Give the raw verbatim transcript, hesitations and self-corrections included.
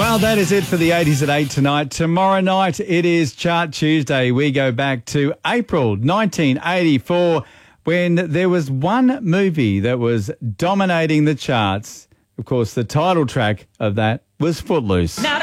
Well, that is it for the eighties at eight tonight. Tomorrow night, it is Chart Tuesday. We go back to April nineteen eighty-four when there was one movie that was dominating the charts. Of course, the title track of that was Footloose. Now